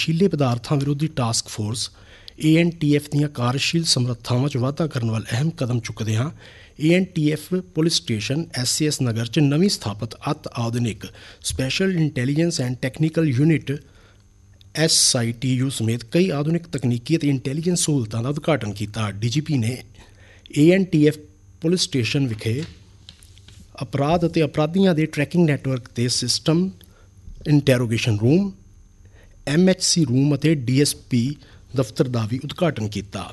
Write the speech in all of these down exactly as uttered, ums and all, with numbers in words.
ਨਸ਼ੀਲੇ ਪਦਾਰਥਾਂ ਵਿਰੋਧੀ ਟਾਸਕ ਫੋਰਸ ਏ ਐਨ ਟੀ ਐਫ ਦੀਆਂ ਕਾਰਜਸ਼ੀਲ ਸਮਰੱਥਾਵਾਂ 'ਚ ਵਾਧਾ ਕਰਨ ਵੱਲ ਅਹਿਮ ਕਦਮ ਚੁੱਕਦਿਆਂ ਏ N T F police station S C S ਨਗਰ 'ਚ ਨਵੀਂ ਸਥਾਪਿਤ ਅਤ ਆਧੁਨਿਕ special intelligence and technical unit S I T U ਸਮੇਤ ਕਈ ਆਧੁਨਿਕ ਤਕਨੀਕੀ ਅਤੇ ਇੰਟੈਲੀਜੈਂਸ ਸਹੂਲਤਾਂ ਦਾ ਉਦਘਾਟਨ ਕੀਤਾ। ਡੀ ਜੀ ਪੀ ਨੇ ਏ N T F police station ਵਿਖੇ ਅਪਰਾਧ ਅਤੇ ਅਪਰਾਧੀਆਂ ਦੇ ਟਰੈਕਿੰਗ ਨੈਟਵਰਕ ਦੇ system, ਇੰਟੈਰੋਗੇਸ਼ਨ room, M H C room ਅਤੇ ਡੀ ਐਸ ਪੀ ਦਫ਼ਤਰ ਦਾ ਵੀ ਉਦਘਾਟਨ ਕੀਤਾ।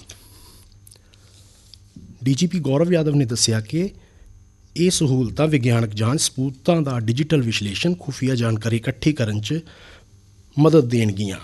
ਡੀ ਜੀ ਪੀ ਗੌਰਵ ਯਾਦਵ ਨੇ ਦੱਸਿਆ ਕਿ ਇਹ ਸਹੂਲਤਾਂ ਵਿਗਿਆਨਕ ਜਾਂਚ, ਸਬੂਤਾਂ ਦਾ ਡਿਜੀਟਲ ਵਿਸ਼ਲੇਸ਼ਣ, ਖੁਫੀਆ ਜਾਣਕਾਰੀ ਇਕੱਠੀ ਕਰਨ 'ਚ ਮਦਦ ਦੇਣਗੀਆਂ।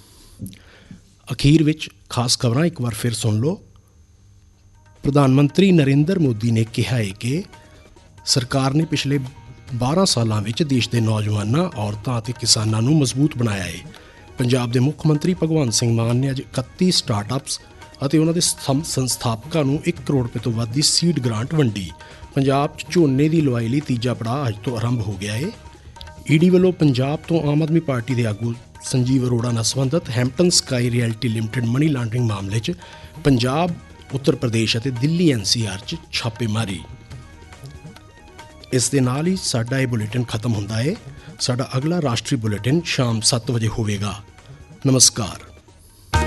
ਅਖੀਰ ਵਿੱਚ ਖਾਸ ਖਬਰਾਂ ਇੱਕ ਵਾਰ ਫਿਰ ਸੁਣ ਲਓ। ਪ੍ਰਧਾਨ ਮੰਤਰੀ ਨਰਿੰਦਰ ਮੋਦੀ ਨੇ ਕਿਹਾ ਹੈ ਕਿ ਸਰਕਾਰ ਨੇ ਪਿਛਲੇ ਬਾਰ੍ਹਾਂ ਸਾਲਾਂ ਵਿੱਚ ਦੇਸ਼ ਦੇ ਨੌਜਵਾਨਾਂ, ਔਰਤਾਂ ਅਤੇ ਕਿਸਾਨਾਂ ਨੂੰ ਮਜ਼ਬੂਤ ਬਣਾਇਆ ਹੈ। ਪੰਜਾਬ ਦੇ ਮੁੱਖ ਮੰਤਰੀ ਭਗਵੰਤ ਸਿੰਘ ਮਾਨ ਨੇ ਅੱਜ ਇਕੱਤੀ ਸਟਾਰਟਅਪਸ ਅਤੇ ਉਹਨਾਂ ਦੇ ਸੰਸਥਾਪਕਾਂ ਨੂੰ ਇੱਕ ਕਰੋੜ ਰੁਪਏ ਤੋਂ ਵੱਧ ਦੀ ਸੀਡ ਗ੍ਰਾਂਟ ਵੰਡੀ। ਪੰਜਾਬ 'ਚ ਝੋਨੇ ਦੀ ਲਵਾਈ ਲਈ ਤੀਜਾ ਪੜਾਅ ਅੱਜ ਤੋਂ ਆਰੰਭ ਹੋ ਗਿਆ ਹੈ। ਈ ਡੀ ਵੱਲੋਂ ਪੰਜਾਬ ਤੋਂ ਆਮ ਆਦਮੀ ਪਾਰਟੀ ਦੇ ਆਗੂ ਸੰਜੀਵ ਅਰੋੜਾ ਨਾਲ ਸੰਬੰਧਿਤ ਹੈਂਪਟਨ sky reality limited money laundering ਮਾਮਲੇ 'ਚ ਪੰਜਾਬ, ਉੱਤਰ ਪ੍ਰਦੇਸ਼ ਅਤੇ ਦਿੱਲੀ ਐਨ ਸੀ ਆਰ 'ਚ ਛਾਪੇਮਾਰੀ। ਇਸ ਦੇ ਨਾਲ ਹੀ ਸਾਡਾ ਇਹ ਬੁਲੇਟਿਨ ਖਤਮ ਹੁੰਦਾ ਹੈ। ਸਾਡਾ ਅਗਲਾ ਰਾਸ਼ਟਰੀ ਬੁਲੇਟਿਨ ਸ਼ਾਮ ਸੱਤ ਵਜੇ ਹੋਵੇਗਾ। ਨਮਸਕਾਰ।